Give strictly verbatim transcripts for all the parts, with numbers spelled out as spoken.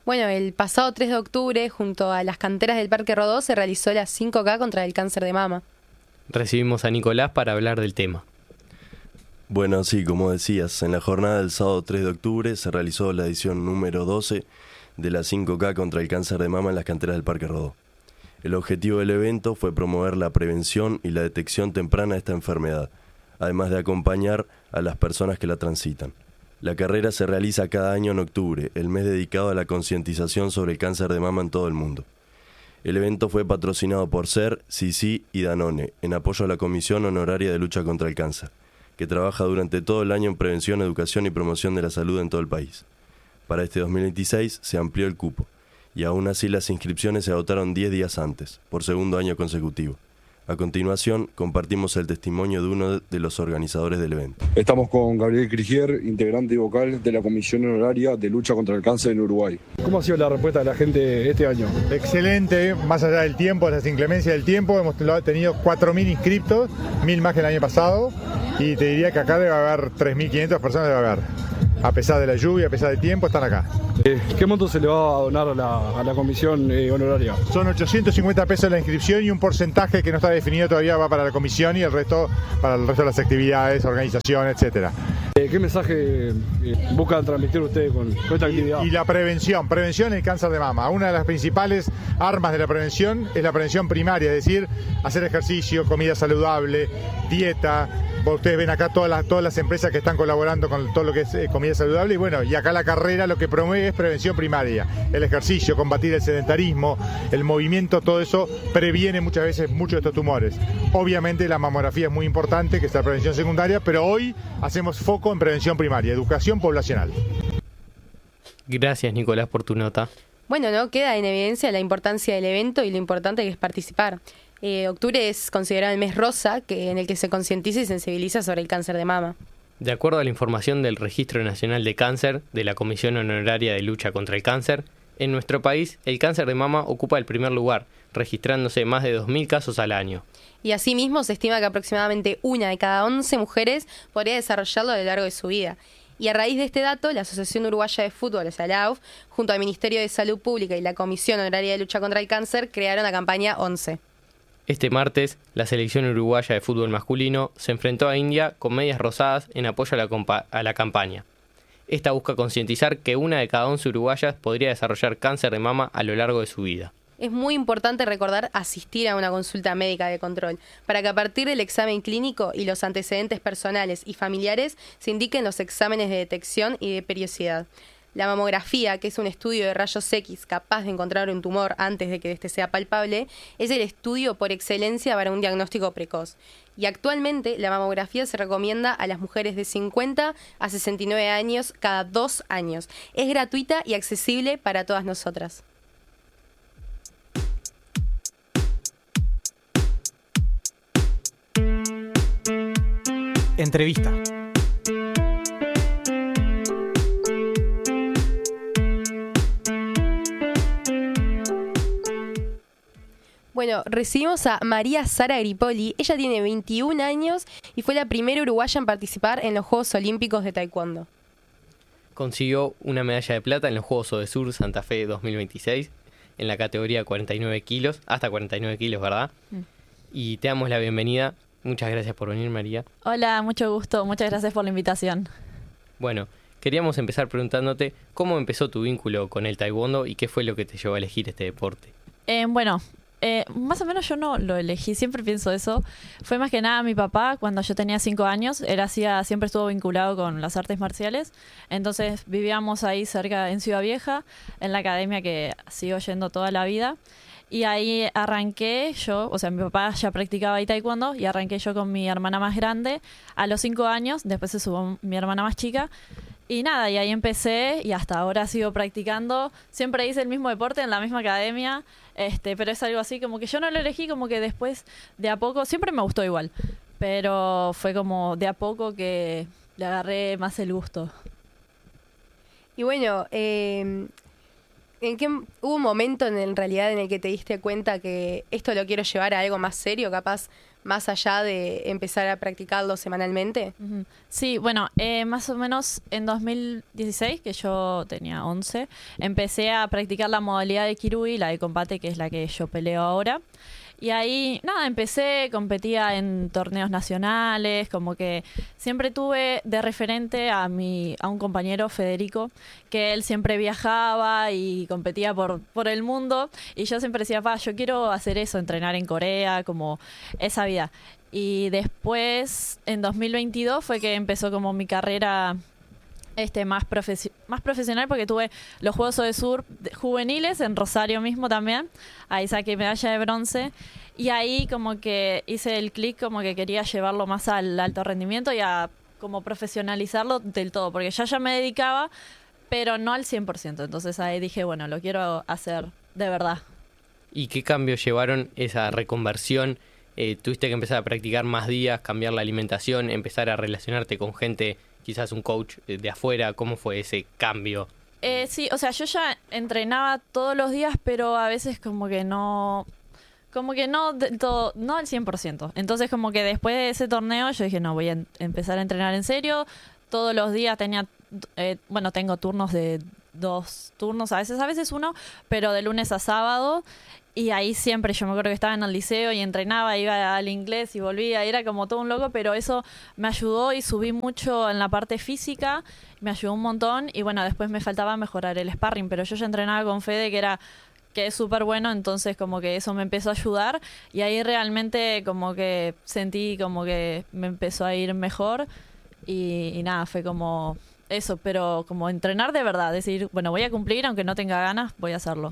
Bueno, el pasado tres de octubre, junto a las canteras del Parque Rodó, se realizó la cinco K contra el cáncer de mama. Recibimos a Nicolás para hablar del tema. Bueno, sí, como decías, en la jornada del sábado tres de octubre se realizó la edición número doce de la cinco K contra el cáncer de mama en las canteras del Parque Rodó. El objetivo del evento fue promover la prevención y la detección temprana de esta enfermedad, además de acompañar a las personas que la transitan. La carrera se realiza cada año en octubre, el mes dedicado a la concientización sobre el cáncer de mama en todo el mundo. El evento fue patrocinado por S E R, C I C I y Danone, en apoyo a la Comisión Honoraria de Lucha contra el Cáncer, que trabaja durante todo el año en prevención, educación y promoción de la salud en todo el país. Para este dos mil veintiséis se amplió el cupo, y aún así las inscripciones se agotaron diez días antes, por segundo año consecutivo. A continuación, compartimos el testimonio de uno de los organizadores del evento. Estamos con Gabriel Crigier, integrante y vocal de la Comisión Honoraria de Lucha contra el Cáncer en Uruguay. ¿Cómo ha sido la respuesta de la gente este año? Excelente, más allá del tiempo, de las inclemencias del tiempo, hemos tenido cuatro mil inscriptos, mil más que el año pasado, y te diría que acá debe haber tres mil quinientas personas, debe haber. A pesar de la lluvia, a pesar del tiempo, están acá. Eh, ¿Qué monto se le va a donar a la, a la comisión eh, honoraria? Son ochocientos cincuenta pesos la inscripción y un porcentaje que no está definido todavía va para la comisión y el resto para el resto de las actividades, organización, etcétera. Eh, ¿Qué mensaje eh, buscan transmitir ustedes con, con esta actividad? Y, y la prevención, prevención del cáncer de mama. Una de las principales armas de la prevención es la prevención primaria, es decir, hacer ejercicio, comida saludable, dieta. Ustedes ven acá todas las, todas las empresas que están colaborando con todo lo que es eh, comida saludable y bueno, y acá la carrera lo que promueve es prevención primaria, el ejercicio, combatir el sedentarismo, el movimiento, todo eso previene muchas veces muchos de estos tumores. Obviamente la mamografía es muy importante, que es la prevención secundaria, pero hoy hacemos foco en prevención primaria, educación poblacional. Gracias, Nicolás, por tu nota. Bueno, ¿no? Queda en evidencia la importancia del evento y lo importante que es participar. Eh, octubre es considerado el mes rosa, que, en el que se concientiza y sensibiliza sobre el cáncer de mama. De acuerdo a la información del Registro Nacional de Cáncer de la Comisión Honoraria de Lucha contra el Cáncer, en nuestro país el cáncer de mama ocupa el primer lugar, registrándose más de dos mil casos al año. Y asimismo se estima que aproximadamente una de cada once mujeres podría desarrollarlo a lo largo de su vida. Y a raíz de este dato, la Asociación Uruguaya de Fútbol, o sea, la A U F, junto al Ministerio de Salud Pública y la Comisión Honoraria de Lucha contra el Cáncer, crearon la campaña once. Este martes, la selección uruguaya de fútbol masculino se enfrentó a India con medias rosadas en apoyo a la, compa- a la campaña. Esta busca concientizar que una de cada once uruguayas podría desarrollar cáncer de mama a lo largo de su vida. Es muy importante recordar asistir a una consulta médica de control, para que a partir del examen clínico y los antecedentes personales y familiares se indiquen los exámenes de detección y de periodicidad. La mamografía, que es un estudio de rayos X capaz de encontrar un tumor antes de que éste sea palpable, es el estudio por excelencia para un diagnóstico precoz. Y actualmente la mamografía se recomienda a las mujeres de cincuenta a sesenta y nueve años cada dos años. Es gratuita y accesible para todas nosotras. Entrevista. Bueno, recibimos a María Sara Gripoli. Ella tiene veintiún años y fue la primera uruguaya en participar en los Juegos Olímpicos de Taekwondo. Consiguió una medalla de plata en los Juegos Odesur Santa Fe dos mil veintiséis en la categoría cuarenta y nueve kilos, hasta cuarenta y nueve kilos, ¿verdad? Mm. Y te damos la bienvenida. Muchas gracias por venir, María. Hola, mucho gusto. Muchas gracias por la invitación. Bueno, queríamos empezar preguntándote cómo empezó tu vínculo con el taekwondo y qué fue lo que te llevó a elegir este deporte. Eh, bueno, eh, más o menos yo no lo elegí, siempre pienso eso. Fue más que nada mi papá, cuando yo tenía cinco años, él hacía, siempre estuvo vinculado con las artes marciales. Entonces vivíamos ahí cerca en Ciudad Vieja, en la academia que sigo yendo toda la vida. Y ahí arranqué yo, o sea, mi papá ya practicaba ahí taekwondo y arranqué yo con mi hermana más grande a los cinco años, después se subió mi hermana más chica y nada, y ahí empecé y hasta ahora sigo practicando. Siempre hice el mismo deporte en la misma academia, este, pero es algo así como que yo no lo elegí, como que después de a poco, siempre me gustó igual, pero fue como de a poco que le agarré más el gusto. Y bueno, eh... ¿En qué hubo un momento en, en realidad en el que te diste cuenta que esto lo quiero llevar a algo más serio, capaz más allá de empezar a practicarlo semanalmente? Ujú. Sí, bueno, eh, más o menos en dos mil dieciséis, que yo tenía once, empecé a practicar la modalidad de Kirui, la de combate, que es la que yo peleo ahora. Y ahí, nada, empecé, competía en torneos nacionales, como que siempre tuve de referente a mi a un compañero, Federico, que él siempre viajaba y competía por, por el mundo. Y yo siempre decía, pa, yo quiero hacer eso, entrenar en Corea, como esa vida. Y después, en dos mil veintidós, fue que empezó como mi carrera este más profesi- más profesional, porque tuve los Juegos Odesur juveniles en Rosario mismo también. Ahí saqué medalla de bronce y ahí como que hice el clic, como que quería llevarlo más al alto rendimiento y a como profesionalizarlo del todo, porque ya ya me dedicaba, pero no al cien por ciento. Entonces ahí dije, bueno, lo quiero hacer de verdad. ¿Y qué cambios llevaron esa reconversión? Eh, ¿Tuviste que empezar a practicar más días, cambiar la alimentación, empezar a relacionarte con gente, quizás un coach de afuera? ¿Cómo fue ese cambio? Eh, sí, o sea, yo ya entrenaba todos los días, pero a veces como que no... Como que no del todo, no al cien por ciento. Entonces como que después de ese torneo yo dije, no, voy a en- empezar a entrenar en serio. Todos los días tenía, eh, bueno, tengo turnos de dos turnos, a veces, a veces uno, pero de lunes a sábado. Y ahí siempre, yo me acuerdo que estaba en el liceo y entrenaba, iba al inglés y volvía, era como todo un loco, pero eso me ayudó y subí mucho en la parte física, me ayudó un montón. Y bueno, después me faltaba mejorar el sparring, pero yo ya entrenaba con Fede, que era que es súper bueno, entonces como que eso me empezó a ayudar y ahí realmente como que sentí como que me empezó a ir mejor y, y nada, fue como eso, pero como entrenar de verdad, decir, bueno, voy a cumplir, aunque no tenga ganas, voy a hacerlo.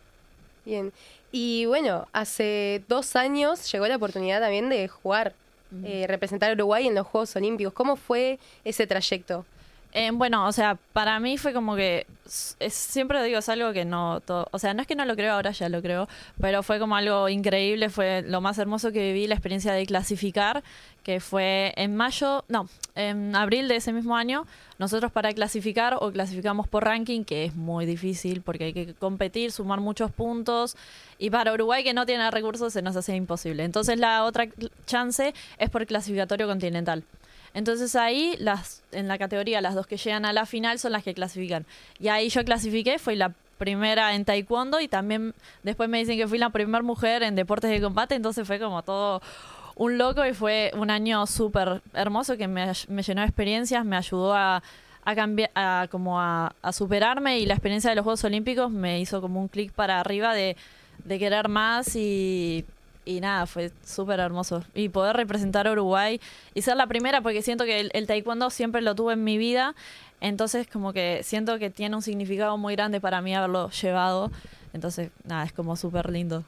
Bien. Y bueno, hace dos años llegó la oportunidad también de jugar, Ujú. eh, representar a Uruguay en los Juegos Olímpicos. ¿Cómo fue ese trayecto? Eh, bueno, o sea, para mí fue como que s- es, siempre digo, es algo que no, to- o sea, no es que no lo creo, ahora ya lo creo, pero fue como algo increíble, fue lo más hermoso que viví, la experiencia de clasificar, que fue en mayo, no, en abril de ese mismo año. Nosotros para clasificar o clasificamos por ranking, que es muy difícil porque hay que competir, sumar muchos puntos, y para Uruguay, que no tiene recursos, se nos hace imposible. Entonces la otra cl- chance es por clasificatorio continental. Entonces ahí, las en la categoría, las dos que llegan a la final son las que clasifican. Y ahí yo clasifiqué, fui la primera en taekwondo y también después me dicen que fui la primera mujer en deportes de combate, entonces fue como todo un loco y fue un año súper hermoso que me, me llenó de experiencias, me ayudó a, a cambiar, a, como a, a superarme, y la experiencia de los Juegos Olímpicos me hizo como un clic para arriba de, de querer más y... Y nada, fue súper hermoso. Y poder representar a Uruguay y ser la primera, porque siento que el, el taekwondo siempre lo tuve en mi vida. Entonces, como que siento que tiene un significado muy grande para mí haberlo llevado. Entonces, nada, es como súper lindo.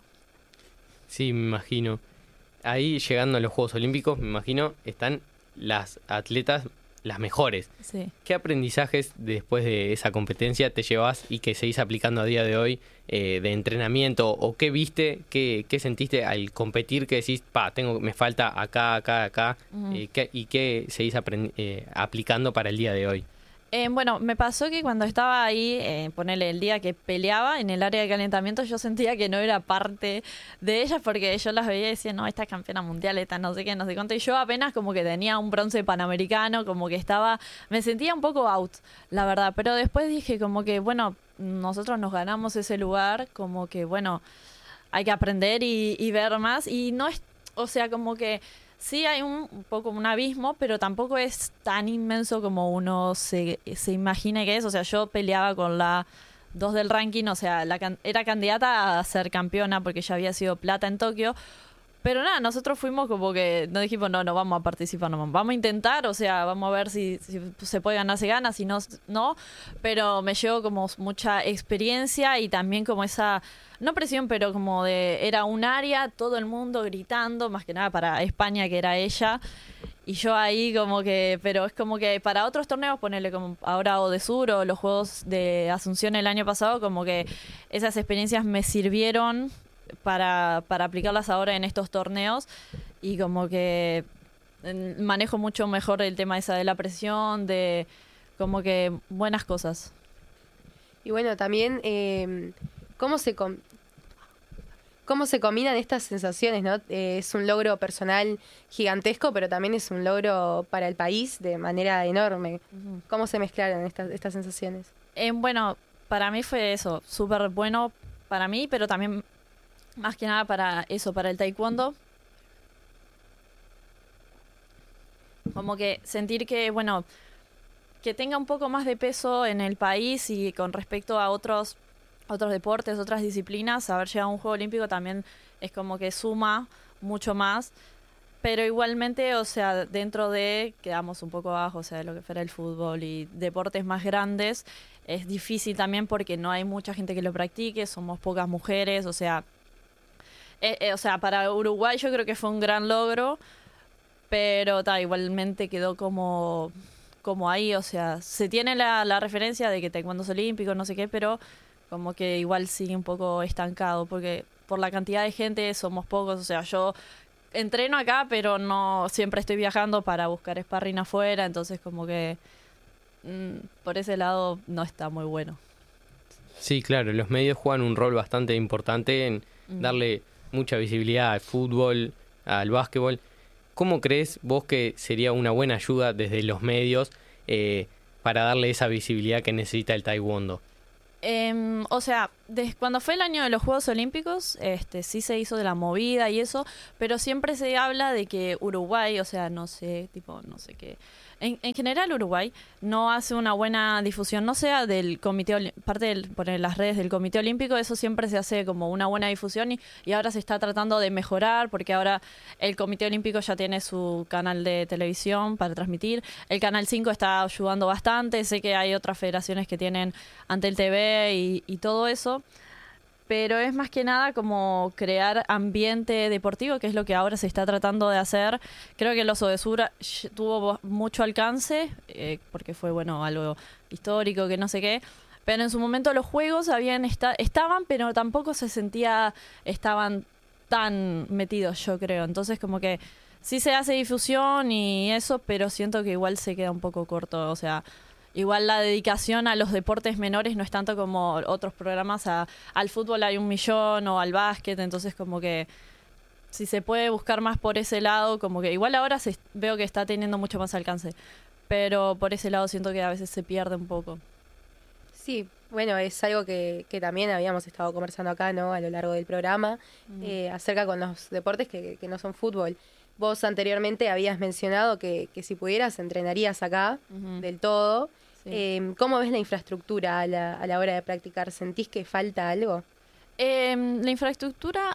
Sí, me imagino. Ahí llegando a los Juegos Olímpicos, me imagino, están las atletas, las mejores. Sí. ¿Qué aprendizajes después de esa competencia te llevas y que seguís aplicando a día de hoy eh, de entrenamiento? ¿O qué viste, qué, qué sentiste al competir que decís, pa, tengo, me falta acá, acá, acá? Ujú. eh, ¿qué- ¿Y qué seguís aprendi- eh, aplicando para el día de hoy? Eh, bueno, me pasó que cuando estaba ahí, eh, ponele el día que peleaba en el área de calentamiento, yo sentía que no era parte de ellas, porque yo las veía y decía, no, esta es campeona mundial, esta no sé qué, no sé cuánto. Y yo apenas como que tenía un bronce panamericano, como que estaba, me sentía un poco out, la verdad. Pero después dije como que, bueno, nosotros nos ganamos ese lugar, como que, bueno, hay que aprender y, y ver más. Y no es, o sea, como que... Sí hay un, un poco un abismo, pero tampoco es tan inmenso como uno se, se imagina que es. O sea, yo peleaba con la dos del ranking, o sea, la, can- era candidata a ser campeona porque ya había sido plata en Tokio. Pero nada, nosotros fuimos como que no dijimos, no, no vamos a participar, no, vamos a intentar, o sea, vamos a ver si, si se puede ganar, se gana, si no, no. Pero me llevó como mucha experiencia y también como esa, no presión, pero como de, era un área, todo el mundo gritando, más que nada para España, que era ella. Y yo ahí como que, pero es como que para otros torneos, ponerle como ahora Odesur o los Juegos de Asunción el año pasado, como que esas experiencias me sirvieron para, para aplicarlas ahora en estos torneos, y como que eh, manejo mucho mejor el tema esa de la presión, de como que buenas cosas. Y bueno, también, eh, ¿cómo se com- cómo se combinan estas sensaciones, ¿no? Eh, es un logro personal gigantesco, pero también es un logro para el país de manera enorme. Uh-huh. ¿Cómo se mezclaron estas, estas sensaciones? Eh, bueno, para mí fue eso, súper bueno para mí, pero también más que nada para eso, para el taekwondo. Como que sentir que, bueno, que tenga un poco más de peso en el país y con respecto a otros otros deportes, otras disciplinas, haber llegado a un Juego Olímpico también es como que suma mucho más, pero igualmente, o sea, dentro de, quedamos un poco abajo, o sea, de lo que fuera el fútbol y deportes más grandes, es difícil también porque no hay mucha gente que lo practique, somos pocas mujeres, o sea, eh, eh, o sea, para Uruguay yo creo que fue un gran logro, pero ta, igualmente quedó como, como ahí, o sea, se tiene la, la referencia de que taekwondo es olímpico, no sé qué, pero como que igual sigue un poco estancado, porque por la cantidad de gente somos pocos, o sea, yo entreno acá, pero no siempre estoy viajando para buscar sparring afuera, entonces como que mmm, por ese lado no está muy bueno. Sí, claro, los medios juegan un rol bastante importante en mm. darle mucha visibilidad al fútbol, al básquetbol. ¿Cómo crees vos que sería una buena ayuda desde los medios eh, para darle esa visibilidad que necesita el taekwondo? Eh, o sea, desde cuando fue el año de los Juegos Olímpicos, este, sí se hizo de la movida y eso, pero siempre se habla de que Uruguay, o sea, no sé, tipo, no sé qué. En, en general Uruguay no hace una buena difusión, no sea del comité, parte de poner las redes del Comité Olímpico, eso siempre se hace como una buena difusión y, y ahora se está tratando de mejorar porque ahora el Comité Olímpico ya tiene su canal de televisión para transmitir, el Canal cinco está ayudando bastante, sé que hay otras federaciones que tienen Antel T V y, y todo eso, pero es más que nada como crear ambiente deportivo, que es lo que ahora se está tratando de hacer. Creo que el Oso de Sur tuvo mucho alcance, eh, porque fue, bueno, algo histórico, que no sé qué, pero en su momento los juegos habían esta- estaban, pero tampoco se sentía, estaban tan metidos, yo creo. Entonces como que sí se hace difusión y eso, pero siento que igual se queda un poco corto, o sea... Igual la dedicación a los deportes menores no es tanto como otros programas, a, al fútbol hay un millón o al básquet, entonces como que si se puede buscar más por ese lado, como que igual ahora se, veo que está teniendo mucho más alcance, pero por ese lado siento que a veces se pierde un poco. Sí, bueno, es algo que, que también habíamos estado conversando acá, ¿no? A lo largo del programa, mm. eh, acerca con los deportes que, que no son fútbol. Vos anteriormente habías mencionado que, que si pudieras entrenarías acá uh-huh. del todo. Sí. Eh, ¿Cómo ves la infraestructura a la, a la hora de practicar? ¿Sentís que falta algo? Eh, la infraestructura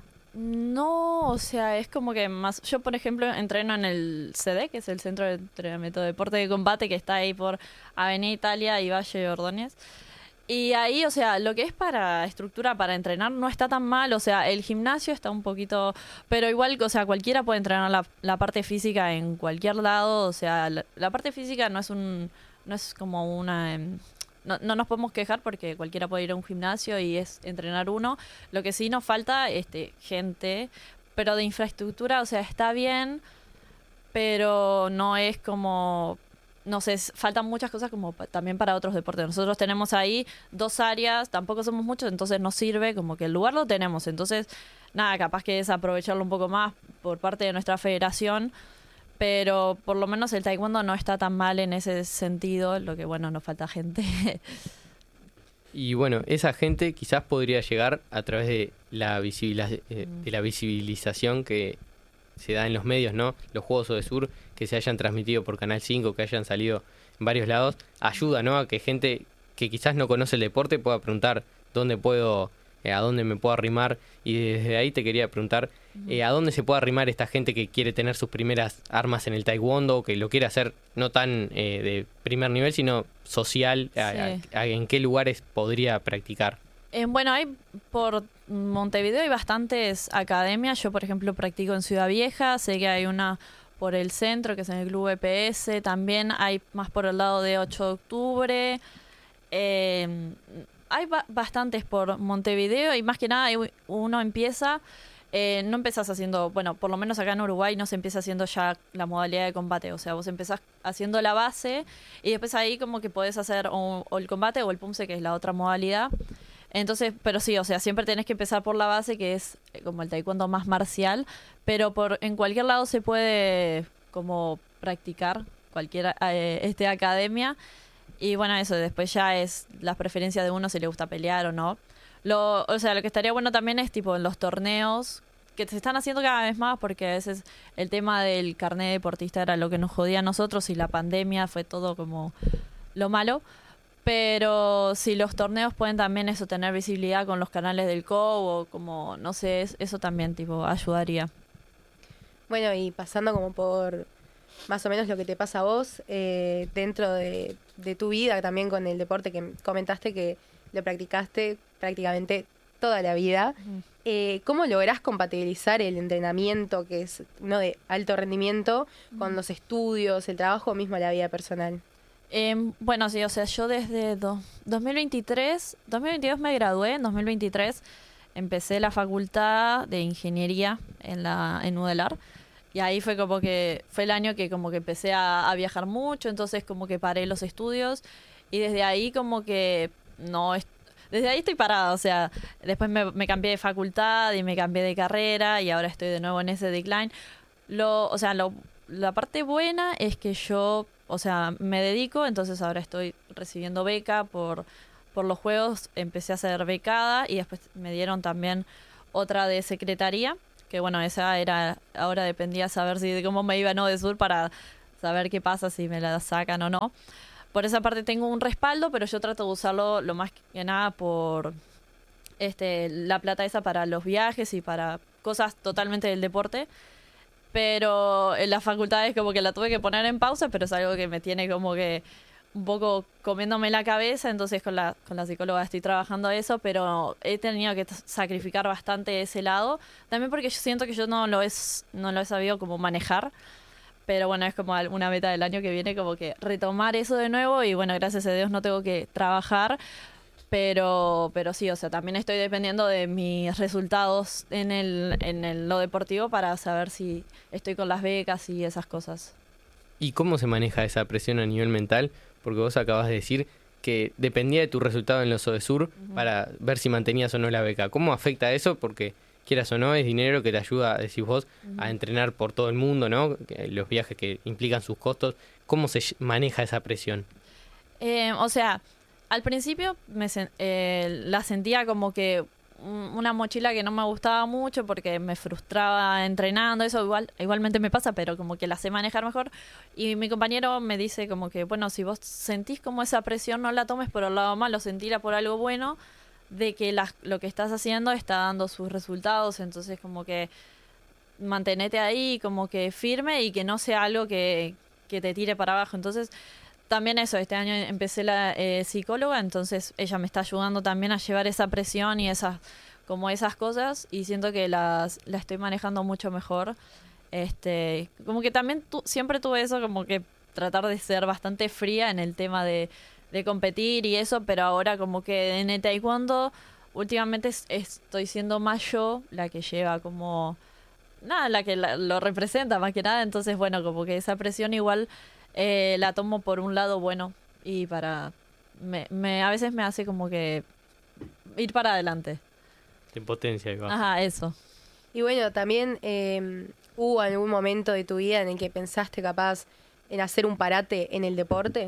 no, o sea, es como que más... Yo, por ejemplo, entreno en el C D, que es el Centro de Entrenamiento de Deporte de Combate, que está ahí por Avenida Italia y Valle de Ordóñez. Y ahí, o sea, lo que es para estructura, para entrenar, no está tan mal. O sea, el gimnasio está un poquito... Pero igual, o sea, cualquiera puede entrenar la, la parte física en cualquier lado. O sea, la, la parte física no es un... No es como una... No, no nos podemos quejar porque cualquiera puede ir a un gimnasio y es entrenar uno. Lo que sí nos falta, este, gente, pero de infraestructura, o sea, está bien, pero no es como... No sé, faltan muchas cosas como pa- también para otros deportes. Nosotros tenemos ahí dos áreas, tampoco somos muchos, entonces nos sirve, como que el lugar lo tenemos. Entonces, nada, capaz que es aprovecharlo un poco más por parte de nuestra federación, pero por lo menos el taekwondo no está tan mal en ese sentido, lo que, bueno, nos falta gente. Y bueno, esa gente quizás podría llegar a través de la, visibila- eh, de la visibilización que se da en los medios, ¿no? Los Juegos Odesur que se hayan transmitido por Canal cinco, que hayan salido en varios lados, ayuda, ¿no? A que gente que quizás no conoce el deporte pueda preguntar dónde puedo, eh, a dónde me puedo arrimar. Y desde ahí te quería preguntar, eh, ¿a dónde se puede arrimar esta gente que quiere tener sus primeras armas en el taekwondo, que lo quiere hacer no tan eh, de primer nivel, sino social? Sí. A, a, a, ¿En qué lugares podría practicar? Eh, bueno, hay por Montevideo hay bastantes academias. Yo, por ejemplo, practico en Ciudad Vieja. Sé que hay una por el centro, que es en el Club E P S. También hay más por el lado de ocho de octubre. Eh, hay ba- bastantes por Montevideo y más que nada uno empieza... Eh, no empezás haciendo, bueno, por lo menos acá en Uruguay no se empieza haciendo ya la modalidad de combate. O sea, vos empezás haciendo la base y después ahí como que podés hacer o, o el combate o el pumse, que es la otra modalidad. Entonces, pero sí, o sea, siempre tenés que empezar por la base, que es como el taekwondo más marcial, pero por en cualquier lado se puede como practicar, cualquier eh, este academia. Y bueno, eso, después ya es las preferencias de uno si le gusta pelear o no. Lo, o sea, lo que estaría bueno también es tipo en los torneos, que se están haciendo cada vez más, porque a veces el tema del carnet deportista era lo que nos jodía a nosotros y la pandemia fue todo como lo malo. Pero si los torneos pueden también eso, tener visibilidad con los canales del C O U o como, no sé, es- eso también tipo ayudaría. Bueno, y pasando como por más o menos lo que te pasa a vos, eh, dentro de, de tu vida también con el deporte que comentaste que lo practicaste prácticamente toda la vida, eh, ¿cómo lográs compatibilizar el entrenamiento, que es uno de alto rendimiento, con los estudios, el trabajo o mismo la vida personal? Em, bueno, sí, o sea, yo desde do- dos mil veintitrés, dos mil veintidós me gradué, en dos mil veintitrés empecé la facultad de ingeniería en la en Udelar. Y ahí fue como que, fue el año que como que empecé a, a viajar mucho, entonces como que paré los estudios y desde ahí como que no, est- desde ahí estoy parada, o sea, después me, me cambié de facultad y me cambié de carrera y ahora estoy de nuevo en ese decline. Lo, o sea, lo, la parte buena es que yo, o sea, me dedico, entonces ahora estoy recibiendo beca por, por los juegos, empecé a ser becada y después me dieron también otra de secretaría, que bueno, esa era, ahora dependía saber si de cómo me iba no de sur para saber qué pasa, si me la sacan o no. Por esa parte tengo un respaldo, pero yo trato de usarlo lo más que nada por este la plata esa para los viajes y para cosas totalmente del deporte. Pero en la facultad es como que la tuve que poner en pausa, pero es algo que me tiene como que un poco comiéndome la cabeza, entonces con la, con la psicóloga estoy trabajando eso, pero he tenido que t- sacrificar bastante ese lado, también porque yo siento que yo no lo, es, no lo he sabido como manejar, pero bueno, es como al- una meta del año que viene como que retomar eso de nuevo y bueno, gracias a Dios no tengo que trabajar, pero pero sí, o sea, también estoy dependiendo de mis resultados en el en el, lo deportivo para saber si estoy con las becas y esas cosas. ¿Y cómo se maneja esa presión a nivel mental? Porque vos acabas de decir que dependía de tu resultado en los ODESUR para ver si mantenías o no la beca. ¿Cómo afecta eso? Porque quieras o no, es dinero que te ayuda, decís vos, a entrenar por todo el mundo, ¿no? Que los viajes que implican sus costos. ¿Cómo se ll- maneja esa presión? Eh, o sea, al principio me sen- eh, la sentía como que un- una mochila que no me gustaba mucho porque me frustraba entrenando, eso igual igualmente me pasa, pero como que la sé manejar mejor. Y mi compañero me dice como que, bueno, si vos sentís como esa presión, no la tomes por el lado malo, sentila por algo bueno, de que las- lo que estás haciendo está dando sus resultados, entonces como que mantenete ahí como que firme y que no sea algo que, que te tire para abajo. Entonces, también eso, este año empecé la eh, psicóloga, entonces ella me está ayudando también a llevar esa presión y esas, como esas cosas, y siento que las, la estoy manejando mucho mejor. Este, como que también tu- siempre tuve eso, como que tratar de ser bastante fría en el tema de, de competir y eso, pero ahora como que en el taekwondo últimamente es- estoy siendo más yo la que lleva como nada, la que la- lo representa más que nada, entonces bueno, como que esa presión igual eh, la tomo por un lado bueno y para me, me a veces me hace como que ir para adelante. De potencia, igual. Ajá, eso. Y bueno, también eh, hubo algún momento de tu vida en el que pensaste capaz en hacer un parate en el deporte.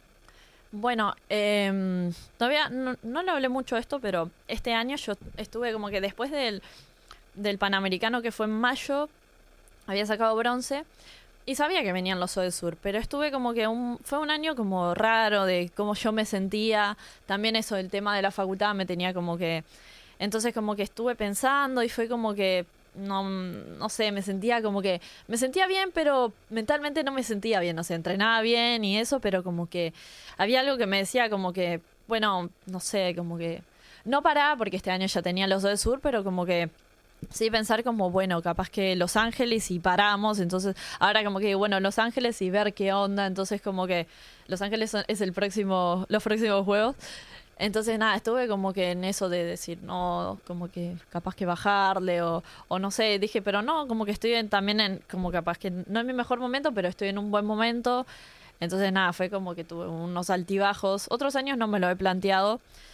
Bueno, eh, todavía no, no le hablé mucho de esto, pero este año yo estuve como que después del, del Panamericano que fue en mayo, había sacado bronce y sabía que venían los ODESUR, pero estuve como que un, fue un año como raro de cómo yo me sentía, también eso, el tema de la facultad me tenía como que, entonces como que estuve pensando y fue como que, no, no sé, me sentía como que, me sentía bien, pero mentalmente no me sentía bien, o sea, entrenaba bien y eso, pero como que había algo que me decía como que, bueno, no sé, como que, no paraba porque este año ya tenía los ODESUR, pero como que sí, pensar como, bueno, capaz que Los Ángeles y paramos, entonces ahora como que, bueno, Los Ángeles y ver qué onda, entonces como que Los Ángeles son- es el próximo, los próximos juegos, entonces nada, estuve como que en eso de decir, no, como que capaz que bajarle o, o no sé, dije, pero no, como que estoy en- también en, como capaz que no es mi mejor momento, pero estoy en un buen momento, entonces nada, fue como que tuve unos altibajos, otros años no me lo he planteado,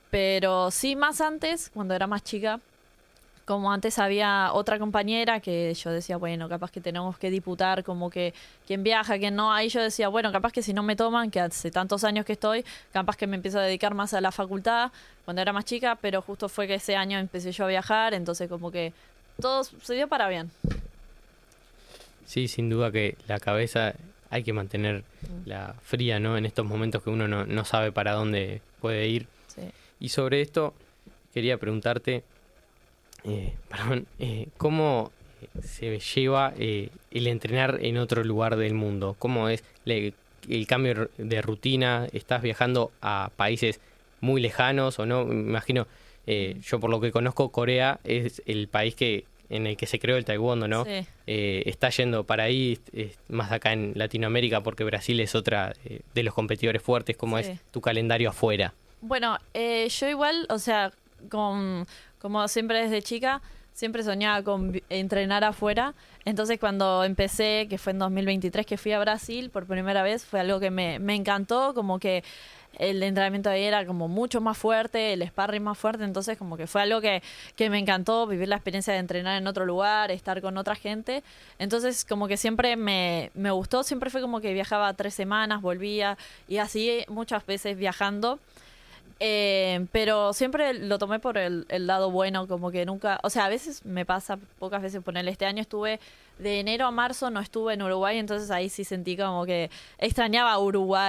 Pero sí, más antes, cuando era más chica, como antes había otra compañera que yo decía, bueno, capaz que tenemos que disputar como que quién viaja, quién no. Ahí yo decía, bueno, capaz que si no me toman, que hace tantos años que estoy, capaz que me empiezo a dedicar más a la facultad cuando era más chica, pero justo fue que ese año empecé yo a viajar, entonces como que todo se dio para bien. Sí, sin duda que la cabeza hay que mantener la fría, ¿no? En estos momentos que uno no, no sabe para dónde puede ir. Sí. Y sobre esto quería preguntarte, eh, perdón, eh, ¿cómo se lleva eh, el entrenar en otro lugar del mundo? ¿Cómo es le, el cambio de rutina? ¿Estás viajando a países muy lejanos o no? Me imagino, eh, yo por lo que conozco, Corea es el país que en el que se creó el taekwondo, ¿no? Sí. Eh, está yendo para ahí, es más acá en Latinoamérica, porque Brasil es otra eh, de los competidores fuertes. ¿Cómo Sí. es tu calendario afuera? Bueno, eh, yo igual, o sea, con, como siempre desde chica, siempre soñaba con vi- entrenar afuera. Entonces cuando empecé, que fue en dos mil veintitrés, que fui a Brasil por primera vez, fue algo que me, me encantó, como que el entrenamiento ahí era como mucho más fuerte, el sparring más fuerte, entonces como que fue algo que, que me encantó, vivir la experiencia de entrenar en otro lugar, estar con otra gente. Entonces como que siempre me, me gustó, siempre fue como que viajaba tres semanas, volvía y así muchas veces viajando. Eh, pero siempre lo tomé por el, el lado bueno, como que nunca, o sea, a veces me pasa, pocas veces ponerle, este año estuve de enero a marzo, no estuve en Uruguay, entonces ahí sí sentí como que extrañaba Uruguay.